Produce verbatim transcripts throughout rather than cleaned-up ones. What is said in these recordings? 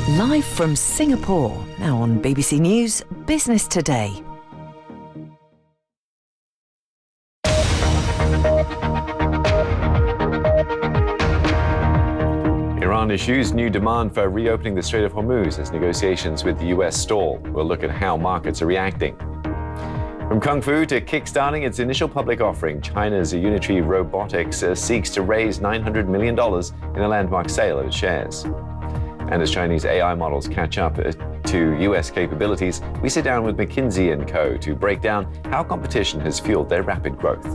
Live from Singapore, now on B B C News Business Today. Iran issues new demand for reopening the Strait of Hormuz as negotiations with the U S stall. We'll look at how markets are reacting. From Kung Fu to kickstarting its initial public offering, China's Unitary Robotics uh, seeks to raise nine hundred million dollars in a landmark sale of its shares. And as Chinese A I models catch up uh, to U S capabilities, we sit down with McKinsey and Co. to break down how competition has fueled their rapid growth.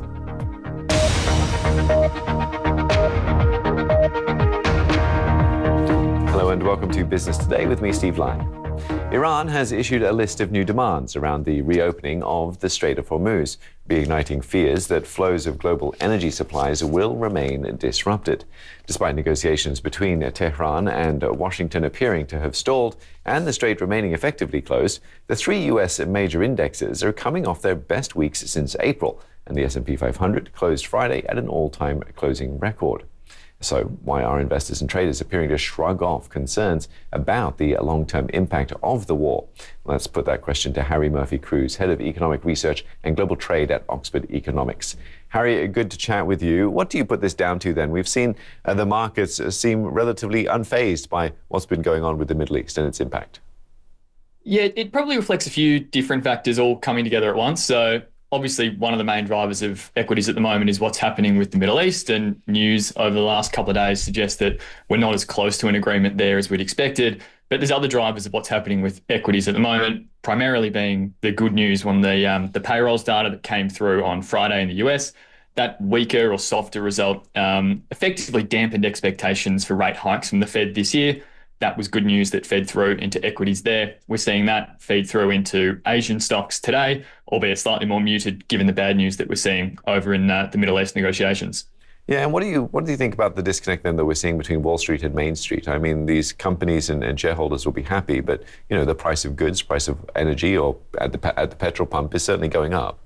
Hello and welcome to Business Today with me, Steve Lyon. Iran has issued a list of new demands around the reopening of the Strait of Hormuz, reigniting fears that flows of global energy supplies will remain disrupted. Despite negotiations between Tehran and Washington appearing to have stalled and the strait remaining effectively closed, the three U S major indexes are coming off their best weeks since April, and the S and P five hundred closed Friday at an all-time closing record. So why are investors and traders appearing to shrug off concerns about the long-term impact of the war? Let's put that question to Harry Murphy-Cruz, Head of Economic Research and Global Trade at Oxford Economics. Harry, good to chat with you. What do you put this down to then? We've seen uh, the markets seem relatively unfazed by what's been going on with the Middle East and its impact. Yeah, it probably reflects a few different factors all coming together at once. So obviously, one of the main drivers of equities at the moment is what's happening with the Middle East, and news over the last couple of days suggests that we're not as close to an agreement there as we'd expected. But there's other drivers of what's happening with equities at the moment, primarily being the good news on the um, the payrolls data that came through on Friday in the U S. That weaker or softer result um, effectively dampened expectations for rate hikes from the Fed this year. That was good news that fed through into equities there. We're seeing that feed through into Asian stocks today, albeit slightly more muted given the bad news that we're seeing over in uh, the Middle East negotiations. Yeah, and what do you what do you think about the disconnect then that we're seeing between Wall Street and Main Street? I mean, these companies and, and shareholders will be happy, but you know, the price of goods, price of energy, or at the at the petrol pump is certainly going up.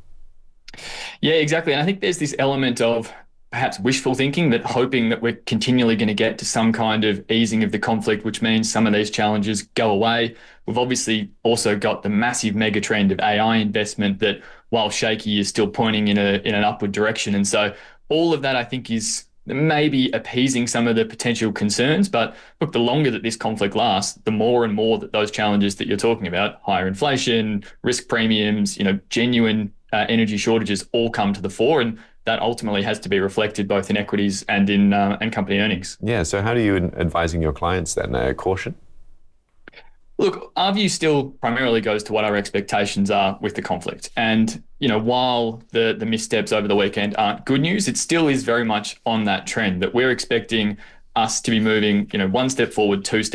Yeah, exactly. And I think there's this element of perhaps wishful thinking, that hoping that we're continually going to get to some kind of easing of the conflict, which means some of these challenges go away. We've obviously also got the massive mega trend of A I investment that, while shaky, is still pointing in a in an upward direction. And so all of that, I think, is maybe appeasing some of the potential concerns. But look, the longer that this conflict lasts, the more and more that those challenges that you're talking about, higher inflation, risk premiums, you know, genuine uh, energy shortages, all come to the fore. And that ultimately has to be reflected both in equities and in uh, and company earnings. Yeah, so how do you advising your clients then? Uh, caution? Look, our view still primarily goes to what our expectations are with the conflict. And, you know, while the, the missteps over the weekend aren't good news, it still is very much on that trend that we're expecting us to be moving, you know, one step forward, two steps